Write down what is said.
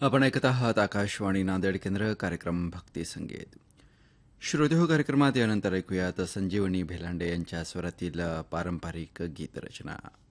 आपण ऐकत आहात आकाशवाणी नांदेड केंद्र कार्यक्रम भक्ती संगीत. श्रोतेहो कार्यक्रमात यानंतर ऐकूयात संजीवनी भेलांडे यांच्या स्वरातील पारंपरिक गीतरचना.